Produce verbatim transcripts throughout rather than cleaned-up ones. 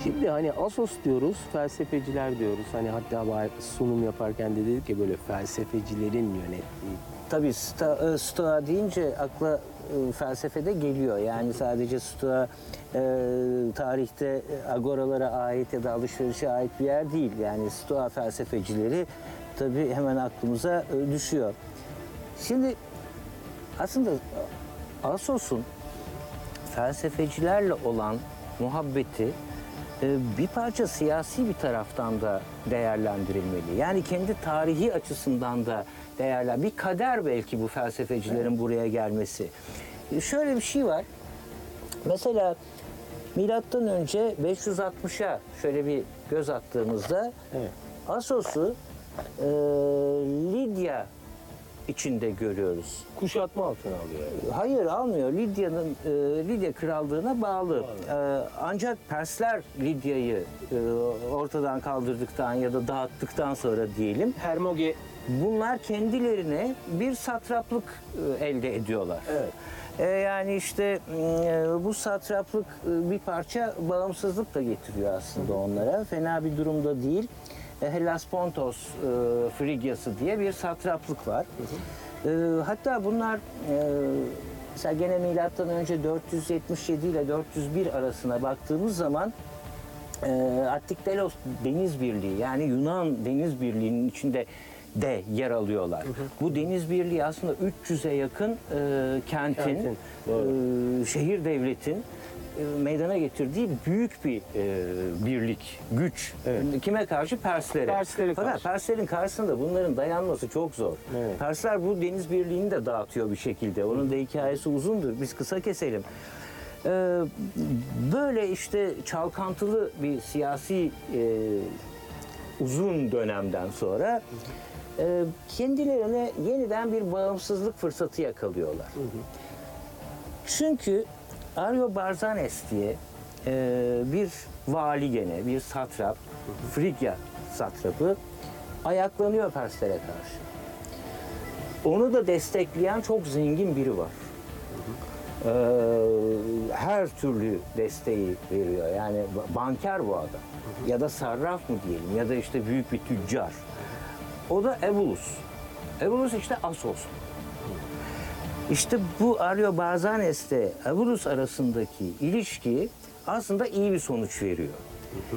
Şimdi hani Asos diyoruz, felsefeciler diyoruz. Hani hatta sunum yaparken de dedik ya böyle felsefecilerin yönettiği. Tabii Stoa, Stoa deyince akla e, felsefede geliyor. Yani sadece Stoa e, tarihte agoralara ait ya da alışverişe ait bir yer değil. Yani Stoa felsefecileri tabii hemen aklımıza e, düşüyor. Şimdi aslında Asos'un felsefecilerle olan muhabbeti e, bir parça siyasi bir taraftan da değerlendirilmeli. Yani kendi tarihi açısından da değerler. Bir kader belki bu felsefecilerin buraya gelmesi. E, şöyle bir şey var. Mesela milattan önce beş yüz altmışa şöyle bir göz attığımızda Evet. Asos'u e, Lidya içinde görüyoruz. Kuşatma altına alıyor. Yani. Hayır, almıyor. Lidya'nın e, Lidya krallığına bağlı. E, ancak Persler Lidya'yı e, ortadan kaldırdıktan ya da dağıttıktan sonra diyelim, Hermoge. bunlar kendilerine bir satraplık e, elde ediyorlar. Evet. E, yani işte e, bu satraplık e, bir parça bağımsızlık da getiriyor aslında onlara. Fena bir durumda değil. E, Hellaspontos e, Frigyası diye bir satraplık var. Hı hı. E, hatta bunlar e, mesela gene milattan önce dört yüz yetmiş yedi ile dört yüz bir arasına baktığımız zaman e, Attiktelos Deniz Birliği, yani Yunan Deniz Birliği'nin içinde de yer alıyorlar. Hı hı. Bu deniz birliği aslında üç yüze yakın e, kentin, Kentin, e, şehir devletin e, meydana getirdiği büyük bir e, birlik, güç. Evet. Kime karşı? Perslere. Perslere Fakat karşı. Perslerin karşısında bunların dayanması çok zor. Evet. Persler bu deniz birliğini de dağıtıyor bir şekilde. Onun da hikayesi uzundur. Biz kısa keselim. E, böyle işte çalkantılı bir siyasi e, uzun dönemden sonra e, kendilerine yeniden bir bağımsızlık fırsatı yakalıyorlar. Hı hı. Çünkü Ariobarzanes diye e, bir vali gene, bir satrap, hı hı. Frigya satrapı ayaklanıyor Perslere karşı. Onu da destekleyen çok zengin biri var. Hı hı. E, her türlü desteği veriyor. Yani banker bu adam. Hı hı. Ya da sarraf mı diyelim, ya da işte büyük bir tüccar. O da Evolus. Evolus işte Asos. İşte bu Ariobarzanes'te Evolus arasındaki ilişki aslında iyi bir sonuç veriyor. Hı hı.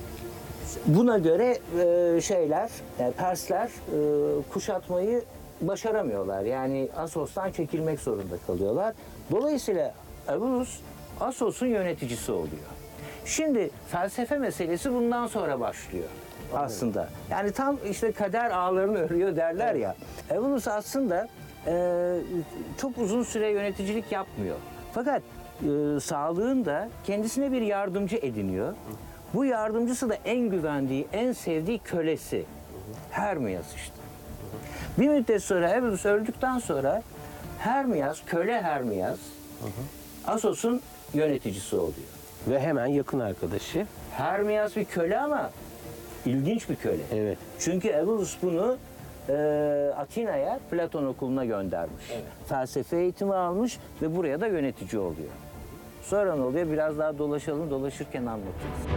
Buna göre e, şeyler, e, Persler e, kuşatmayı başaramıyorlar. Yani Asos'tan çekilmek zorunda kalıyorlar. Dolayısıyla Evolus Asos'un yöneticisi oluyor. Şimdi felsefe meselesi bundan sonra başlıyor. Aslında. Yani tam işte kader ağlarını örüyor derler ya. Evolus aslında e, çok uzun süre yöneticilik yapmıyor. Fakat e, sağlığında kendisine bir yardımcı ediniyor. Bu yardımcısı da en güvendiği, en sevdiği kölesi. Hermias işte. Bir müddet sonra Evolus öldükten sonra Hermias, köle Hermias Asos'un yöneticisi oluyor. Ve hemen yakın arkadaşı. Hermias bir köle ama İlginç bir köle. Evet. Çünkü Evolus bunu e, Atina'ya, Platon okuluna göndermiş. Evet. Felsefe eğitimi almış ve buraya da yönetici oluyor. Sonra ne oluyor? Biraz daha dolaşalım, dolaşırken anlatırız.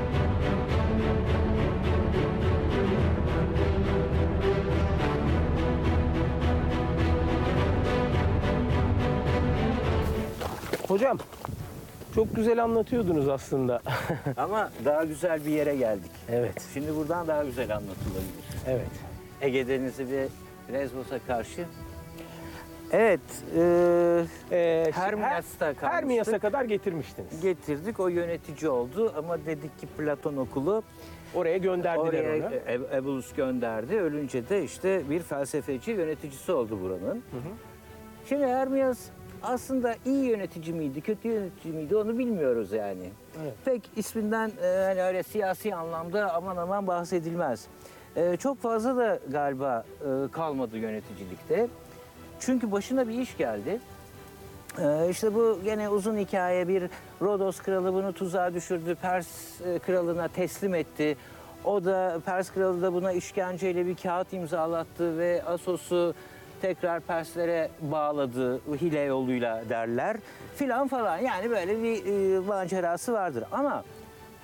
Hocam, çok güzel anlatıyordunuz aslında. Ama daha güzel bir yere geldik. Evet. Şimdi buradan daha güzel anlatılabilir. Evet. Ege Denizi ve Lesbos'a karşı. Evet, e, Ee, Hermias'ta kalmıştık. Hermias'a kadar getirmiştiniz. Getirdik, o yönetici oldu ama dedik ki Platon okulu Oraya gönderdiler oraya onu. E- Evolus gönderdi. Ölünce de işte bir felsefeci yöneticisi oldu buranın. Hı hı. Şimdi Hermias aslında iyi yönetici miydi, kötü yönetici miydi onu bilmiyoruz yani. Evet. Pek isminden e, hani öyle siyasi anlamda aman aman bahsedilmez. E, çok fazla da galiba e, kalmadı yöneticilikte. Çünkü başına bir iş geldi. E, işte bu gene uzun hikaye, bir Rodos kralı bunu tuzağa düşürdü, Pers e, kralına teslim etti. O da Pers kralı da buna işkenceyle bir kağıt imzalattı ve Asos'u tekrar Perslere bağladı, hile yoluyla derler filan falan. Yani böyle bir e, macerası vardır. Ama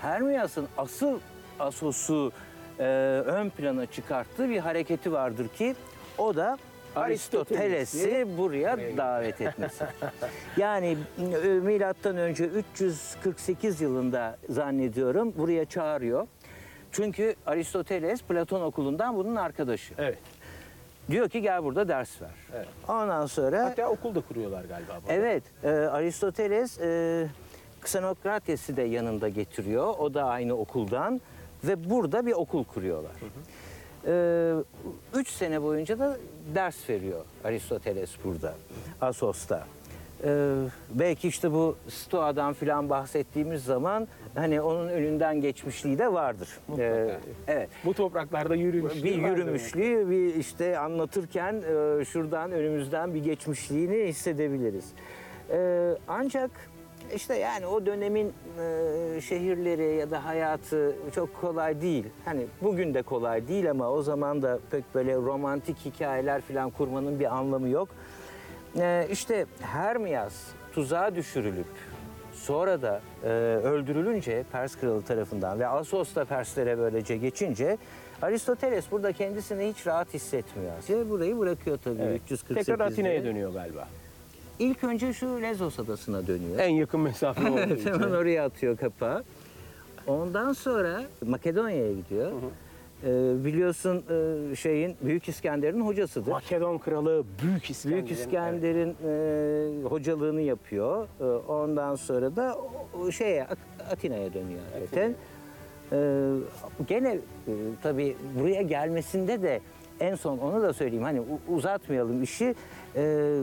Hermias'ın asıl Assos'u e, ön plana çıkarttığı bir hareketi vardır ki o da Aristoteles'i buraya davet etmesi. Yani e, milattan önce üç yüz kırk sekiz yılında zannediyorum buraya çağırıyor. Çünkü Aristoteles Platon okulundan bunun arkadaşı. Evet. Diyor ki gel burada ders ver. Evet. Ondan sonra Hatta okul da kuruyorlar galiba. burada. evet e, Aristoteles e, Xenokrates'i de yanında getiriyor. O da aynı okuldan ve burada bir okul kuruyorlar. Ee, üç sene boyunca da ders veriyor Aristoteles burada, Assos'ta. Ee, belki işte bu Stoa'dan filan bahsettiğimiz zaman hani onun önünden geçmişliği de vardır. Ee, evet. Bu topraklarda yürümüşlüğü Bir var yürümüşlüğü, bir işte anlatırken e, şuradan önümüzden bir geçmişliğini hissedebiliriz. Ee, ancak işte yani o dönemin e, şehirleri ya da hayatı çok kolay değil. Hani bugün de kolay değil ama o zaman da pek böyle romantik hikayeler falan kurmanın bir anlamı yok. Ee, işte Hermias tuzağa düşürülüp sonra da e, öldürülünce Pers kralı tarafından ve Assos da Perslere böylece geçince Aristoteles burada kendisini hiç rahat hissetmiyor. Ve burayı bırakıyor tabii Evet. üç yüz kırk sekizde. Tekrar Atina'ya dönüyor galiba. İlk önce şu Lezos adasına dönüyor. En yakın mesafe olduğu Evet, için. hemen oraya atıyor kapağı. Ondan sonra Makedonya'ya gidiyor. Ee, biliyorsun e, şeyin Büyük İskender'in hocasıdır. Makedon kralı Büyük İskender'in. Büyük İskender'in e, hocalığını yapıyor. E, ondan sonra da o, şeye At- Atina'ya dönüyor zaten. E, gene e, tabii buraya gelmesinde de en son onu da söyleyeyim hani u- uzatmayalım işi. E,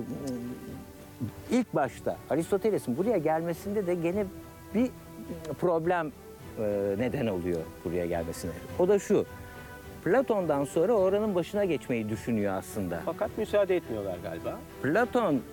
ilk başta Aristoteles'in buraya gelmesinde de gene bir problem e, neden oluyor buraya gelmesine. O da şu. Platon'dan sonra oranın başına geçmeyi düşünüyor aslında. Fakat müsaade etmiyorlar galiba. Platon e,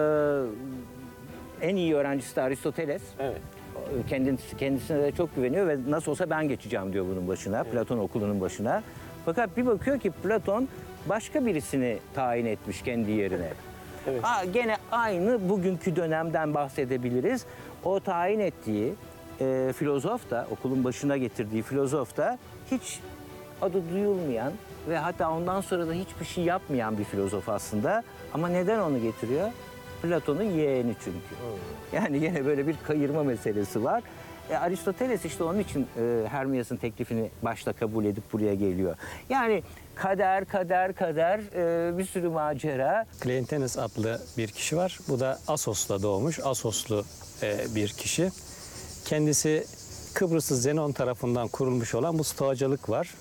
en iyi öğrencisi de Aristoteles. Evet. Kendisi, kendisine de çok güveniyor ve nasıl olsa ben geçeceğim diyor bunun başına, Platon okulunun başına. Fakat bir bakıyor ki Platon başka birisini tayin etmiş kendi yerine. Evet. Aa, gene aynı bugünkü dönemden bahsedebiliriz. O tayin ettiği e, filozof da, okulun başına getirdiği filozof da hiç adı duyulmayan ve hatta ondan sonra da hiçbir şey yapmayan bir filozof aslında. Ama neden onu getiriyor? Platon'un yeğeni çünkü. Yani yine böyle bir kayırma meselesi var. E, Aristoteles işte onun için e, Hermias'ın teklifini başta kabul edip buraya geliyor. Yani kader, kader, kader, e, bir sürü macera. Kleontenes adlı bir kişi var. Bu da Assos'ta doğmuş. Assoslu e, bir kişi. Kendisi Kıbrıslı Zenon tarafından kurulmuş olan bu stoacılık var.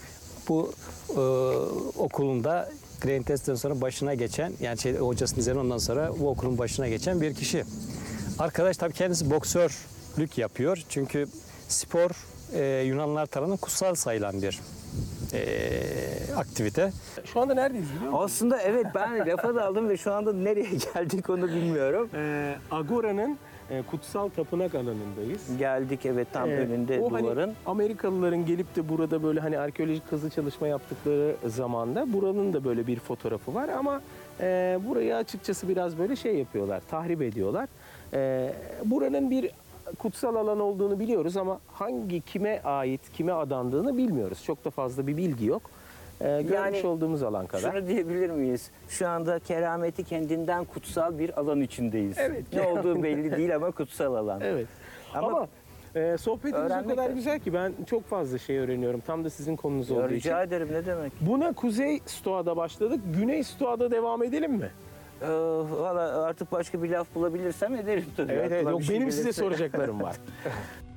Bu e, okulunda Kleontes'ten sonra başına geçen, yani şey, hocasının Zenon'dan sonra bu okulun başına geçen bir kişi. Arkadaş tabii kendisi boksörlük yapıyor. Çünkü spor e, Yunanlılar tarafından kutsal sayılan bir e, aktivite. Şu anda neredeyiz biliyor musun? Aslında evet ben lafa daldım ve şu anda nereye geldik onu bilmiyorum. Ee, Agora'nın e, kutsal tapınak alanındayız. Geldik evet tam Ee, önünde o duvarın. Hani Amerikalıların gelip de burada böyle hani arkeolojik kazı çalışma yaptıkları zamanda buranın da böyle bir fotoğrafı var ama e, burayı açıkçası biraz böyle şey yapıyorlar, tahrip ediyorlar. E, buranın bir kutsal alan olduğunu biliyoruz ama hangi kime ait, kime adandığını bilmiyoruz. Çok da fazla bir bilgi yok. E, görmüş Yani olduğumuz alan kadar. Şunu diyebilir miyiz? Şu anda kerameti kendinden kutsal bir alan içindeyiz. Evet. Ne olduğu belli değil ama kutsal alan. Evet. Ama- Ama, e, sohbetiniz o Öğrenmek kadar de- güzel ki ben çok fazla şey öğreniyorum. Tam da sizin konunuz Ya, olduğu için. rica ederim ne demek? Buna Kuzey Stoa'da başladık. Güney Stoa'da devam edelim mi? Ee, Valla artık başka bir laf bulabilirsem ederim tabii. Evet, evet. Aklıma Yok, bir şey benim size gelirse. soracaklarım var.